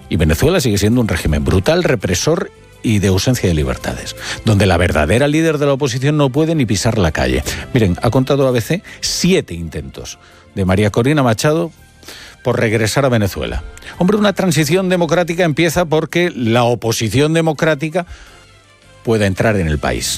Y Venezuela sigue siendo un régimen brutal, represor y de ausencia de libertades, donde la verdadera líder de la oposición no puede ni pisar la calle. Miren, ha contado ABC 7 intentos de María Corina Machado por regresar a Venezuela. Hombre, una transición democrática empieza porque la oposición democrática pueda entrar en el país.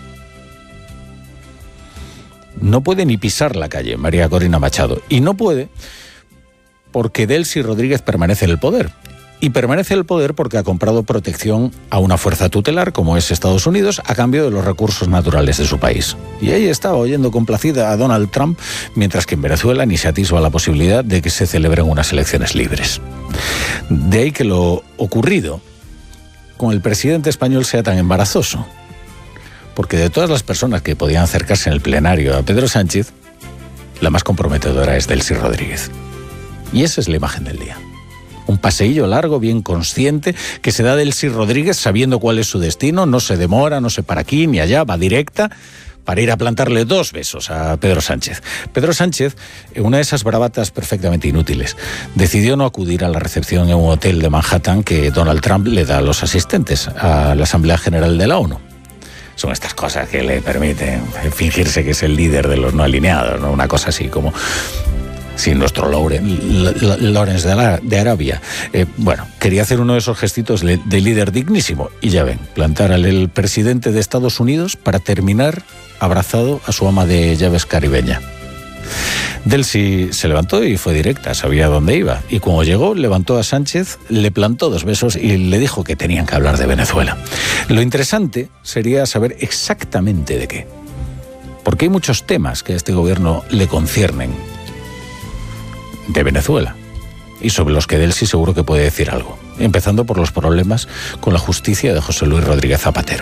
No puede ni pisar la calle María Corina Machado, y no puede porque Delcy Rodríguez permanece en el poder. Y permanece en el poder porque ha comprado protección a una fuerza tutelar, como es Estados Unidos, a cambio de los recursos naturales de su país. Y ahí estaba oyendo complacida a Donald Trump, mientras que en Venezuela ni se atisba la posibilidad de que se celebren unas elecciones libres. De ahí que lo ocurrido con el presidente español sea tan embarazoso. Porque de todas las personas que podían acercarse en el plenario a Pedro Sánchez, la más comprometedora es Delcy Rodríguez. Y esa es la imagen del día. Un paseillo largo, bien consciente, que se da Delcy Rodríguez sabiendo cuál es su destino, no se demora, no se para aquí ni allá, va directa para ir a plantarle 2 besos a Pedro Sánchez. Pedro Sánchez, en una de esas bravatas perfectamente inútiles, decidió no acudir a la recepción en un hotel de Manhattan que Donald Trump le da a los asistentes a la Asamblea General de la ONU. Son estas cosas que le permiten fingirse que es el líder de los no alineados, ¿no? Una cosa así como... Sí, nuestro Lawrence de Arabia. Bueno, quería hacer uno de esos gestitos de líder dignísimo. Y ya ven, plantar al presidente de Estados Unidos para terminar abrazado a su ama de llaves caribeña. Delcy se levantó y fue directa, sabía dónde iba. Y cuando llegó, levantó a Sánchez, le plantó 2 besos y le dijo que tenían que hablar de Venezuela. Lo interesante sería saber exactamente de qué. Porque hay muchos temas que a este gobierno le conciernen de Venezuela, y sobre los que Delcy seguro que puede decir algo, empezando por los problemas con la justicia de José Luis Rodríguez Zapatero.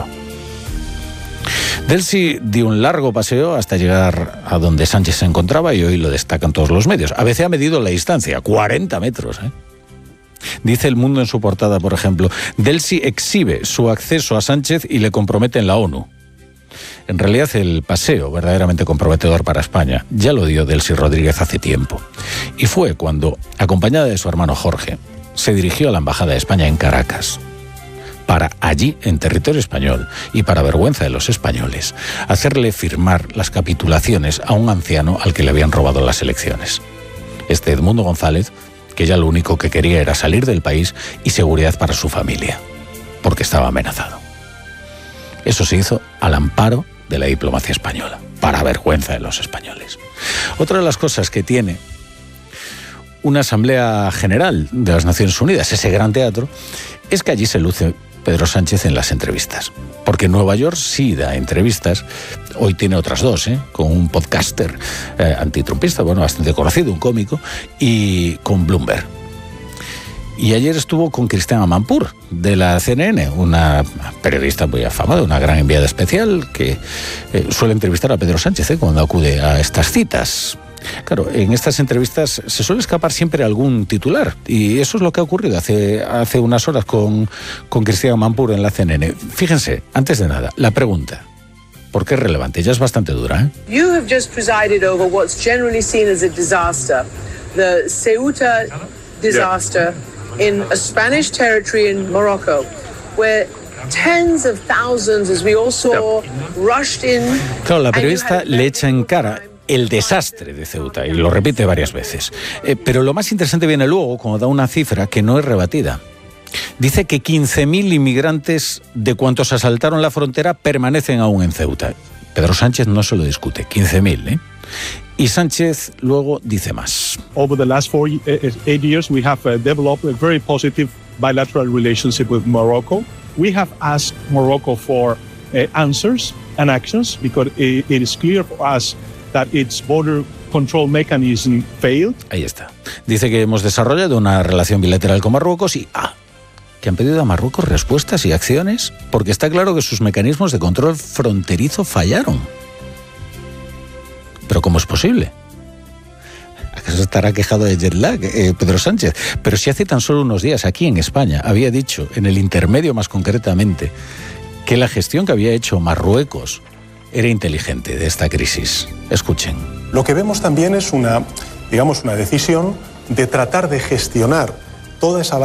Delcy dio un largo paseo hasta llegar a donde Sánchez se encontraba y hoy lo destacan todos los medios. A veces ha medido la distancia, 40 metros. Dice El Mundo en su portada, por ejemplo, Delcy exhibe su acceso a Sánchez y le compromete en la ONU. En realidad, el paseo verdaderamente comprometedor para España ya lo dio Delcy Rodríguez hace tiempo. Y fue cuando, acompañada de su hermano Jorge, se dirigió a la Embajada de España en Caracas, para allí, en territorio español, y para vergüenza de los españoles, hacerle firmar las capitulaciones a un anciano al que le habían robado las elecciones. Este Edmundo González, que ya lo único que quería era salir del país y seguridad para su familia, porque estaba amenazado. Eso se hizo al amparo de la diplomacia española, para vergüenza de los españoles. Otra de las cosas que tiene una Asamblea General de las Naciones Unidas, ese gran teatro, es que allí se luce Pedro Sánchez en las entrevistas. Porque en Nueva York sí da entrevistas, hoy tiene otras 2, con un podcaster antitrumpista, bueno, bastante conocido, un cómico, y con Bloomberg. Y ayer estuvo con Christiane Amanpour, de la CNN, una periodista muy afamada, una gran enviada especial que suele entrevistar a Pedro Sánchez cuando acude a estas citas. Claro, en estas entrevistas se suele escapar siempre algún titular, y eso es lo que ha ocurrido hace unas horas con Christiane Amanpour en la CNN. Fíjense, antes de nada, la pregunta, ¿por qué es relevante? Ya es bastante dura, You have just presided over what's generally seen as a disaster, the Ceuta disaster. Yeah. In a Spanish territory in Morocco, where tens of thousands, as we all saw, rushed in. Claro, la periodista le echa en cara el desastre de Ceuta y lo repite varias veces. Pero lo más interesante viene luego, cuando da una cifra que no es rebatida. Dice que 15.000 inmigrantes de cuantos asaltaron la frontera permanecen aún en Ceuta. Pedro Sánchez no se lo discute, 15.000, Y Sánchez luego dice más. Over the last 8 years, we have developed a very positive bilateral relationship with Morocco. We have asked Morocco for answers and actions because it is clear for us that its border control mechanism failed. Ahí está. Dice que hemos desarrollado una relación bilateral con Marruecos y que han pedido a Marruecos respuestas y acciones porque está claro que sus mecanismos de control fronterizo fallaron. ¿Pero cómo es posible? ¿Acaso estará quejado de jet lag Pedro Sánchez? Pero si hace tan solo unos días aquí en España había dicho, en el intermedio más concretamente, que la gestión que había hecho Marruecos era inteligente de esta crisis. Escuchen. Lo que vemos también es una decisión de tratar de gestionar toda esa